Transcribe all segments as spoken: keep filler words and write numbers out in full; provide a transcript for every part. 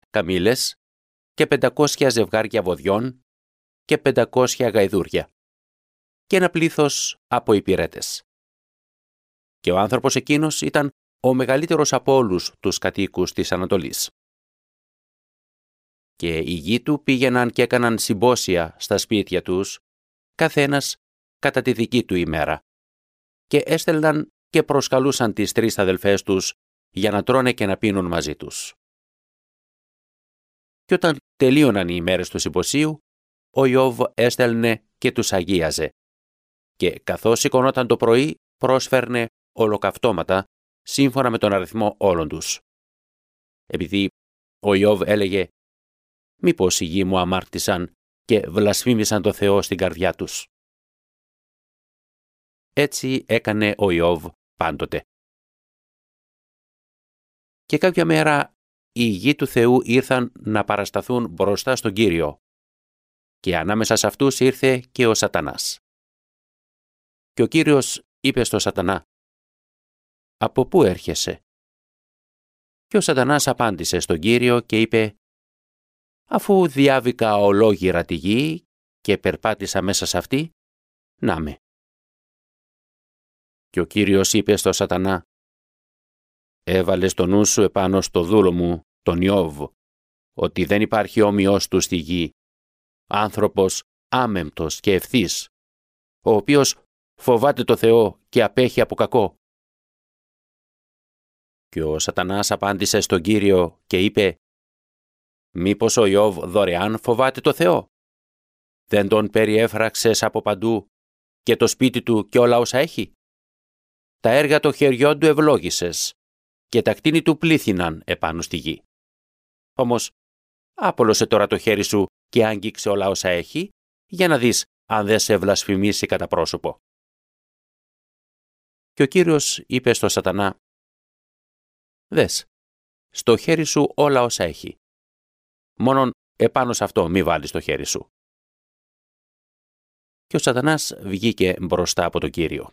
καμήλες και πεντακόσια ζευγάρια βοδιών και πεντακόσια γαϊδούρια και ένα πλήθος από υπηρέτες. Και ο άνθρωπος εκείνος ήταν ο μεγαλύτερος από όλους τους κατοίκους της Ανατολής. Και οι γη του πήγαιναν και έκαναν συμπόσια στα σπίτια τους, καθένας κατά τη δική του ημέρα, και έστελναν και προσκαλούσαν τις τρεις αδελφές τους για να τρώνε και να πίνουν μαζί τους. Και όταν τελείωναν οι ημέρες του συμποσίου, ο Ιώβ έστελνε και τους αγίαζε, και καθώς σηκωνόταν το πρωί πρόσφερνε ολοκαυτώματα σύμφωνα με τον αριθμό όλων τους. Επειδή ο Ιώβ έλεγε «Μήπως οι γη μου αμάρτησαν και βλασφήμισαν το Θεό στην καρδιά τους». Έτσι έκανε ο Ιώβ πάντοτε. Και κάποια μέρα οι γη του Θεού ήρθαν να παρασταθούν μπροστά στον Κύριο, και ανάμεσα σε αυτούς ήρθε και ο Σατανάς. Και ο Κύριος είπε στο Σατανά «Από πού έρχεσαι?» Και ο Σατανάς απάντησε στον Κύριο και είπε «Αφού διάβηκα ολόγυρα τη γη και περπάτησα μέσα σε αυτή, να με». Και ο Κύριος είπε στο Σατανά «Έβαλες το νου σου επάνω στο δούλο μου, τον Ιώβ, ότι δεν υπάρχει όμοιος του στη γη, άνθρωπος άμεμπτος και ευθύς, ο οποίος φοβάται το Θεό και απέχει από κακό». Και ο Σατανάς απάντησε στον Κύριο και είπε «Μήπως ο Ιώβ δωρεάν φοβάται το Θεό? Δεν τον περιέφραξες από παντού και το σπίτι του και όλα όσα έχει? Τα έργα των χεριών του ευλόγησες και τα κτίνη του πλήθυναν επάνω στη γη. Όμως άπολωσε τώρα το χέρι σου και άγγιξε όλα όσα έχει, για να δεις αν δεν σε βλασφημίσει κατά πρόσωπο». Και ο Κύριος είπε στο Σατανά «Δες, στο χέρι σου όλα όσα έχει. Μόνον επάνω σε αυτό μη βάλεις το χέρι σου». Και ο Σατανάς βγήκε μπροστά από τον Κύριο.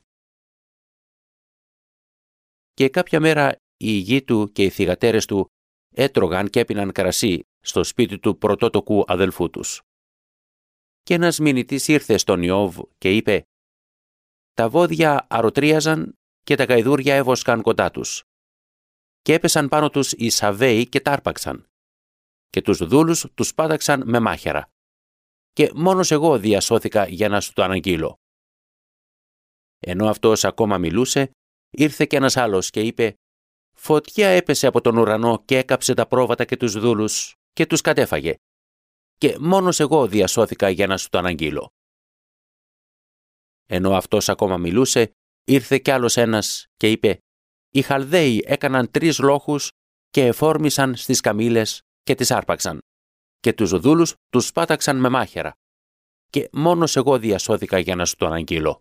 Και κάποια μέρα οι γη του και οι θυγατέρες του έτρωγαν και έπιναν κρασί στο σπίτι του πρωτότοκου αδελφού τους. Και ένας μηνυτής ήρθε στον Ιώβ και είπε «Τα βόδια αρωτρίαζαν και τα γαϊδούρια έβοσκαν κοντά τους. Και έπεσαν πάνω τους οι Σαβαίοι και τάρπαξαν. Και τους δούλους τους πάταξαν με μάχαιρα. Και μόνος εγώ διασώθηκα για να σου το αναγγείλω». Ενώ αυτός ακόμα μιλούσε, ήρθε κι ένας άλλος και είπε «Φωτιά έπεσε από τον ουρανό και έκαψε τα πρόβατα και τους δούλους και τους κατέφαγε. Και μόνος εγώ διασώθηκα για να σου το αναγγείλω». Ενώ αυτός ακόμα μιλούσε, ήρθε κι άλλος ένας και είπε «Οι Χαλδαίοι έκαναν τρεις λόχους και εφόρμησαν στις καμήλες και τις άρπαξαν. Και τους δούλους τους πάταξαν με μάχαιρα. Και μόνος εγώ διασώθηκα για να σου το αναγγείλω».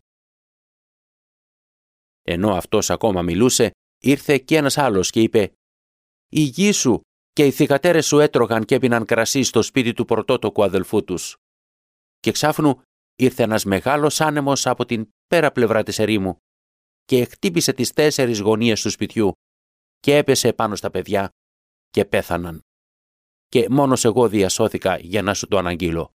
Ενώ αυτός ακόμα μιλούσε, ήρθε κι ένας άλλος και είπε «Η γη σου και οι θυγατέρες σου έτρωγαν και έπιναν κρασί στο σπίτι του πρωτότοκου αδελφού τους». Και ξάφνου ήρθε ένας μεγάλος άνεμος από την πέρα πλευρά της ερήμου και χτύπησε τις τέσσερις γωνίες του σπιτιού και έπεσε πάνω στα παιδιά και πέθαναν. Και μόνος εγώ διασώθηκα για να σου το αναγγείλω.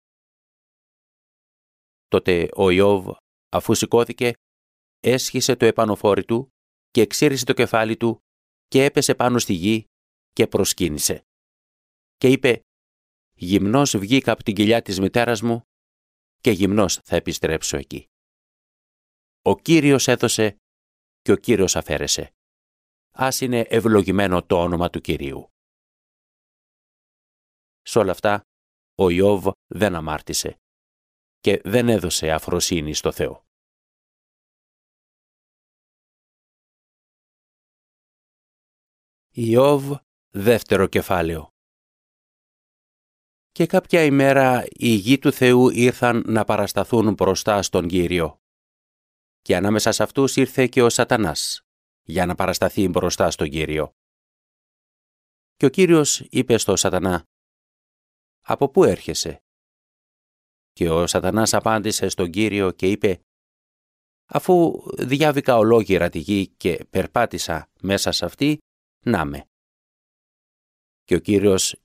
Τότε ο Ιώβ, αφού σηκώθηκε, έσχισε το επανοφόρι του και εξύρισε το κεφάλι του και έπεσε πάνω στη γη και προσκύνησε. Και είπε «Γυμνός βγήκα από την κοιλιά της μητέρας μου και γυμνός θα επιστρέψω εκεί». Ο Κύριος έδωσε και ο Κύριος αφαίρεσε. Ας είναι ευλογημένο το όνομα του Κυρίου. Σ' όλα αυτά, ο Ιώβ δεν αμάρτησε και δεν έδωσε αφροσύνη στο Θεό. Ιώβ, δεύτερο κεφάλαιο. Και κάποια ημέρα οι γη του Θεού ήρθαν να παρασταθούν μπροστά στον Κύριο. Και ανάμεσα σε αυτούς ήρθε και ο Σατανάς, για να παρασταθεί μπροστά στον Κύριο. Και ο Κύριος είπε στο Σατανά «Από πού έρχεσαι?» Και ο Σατανάς απάντησε στον Κύριο και είπε «Αφού διάβηκα ολόγυρα τη γη και περπάτησα μέσα σε αυτή, να με». Και ο Κύριος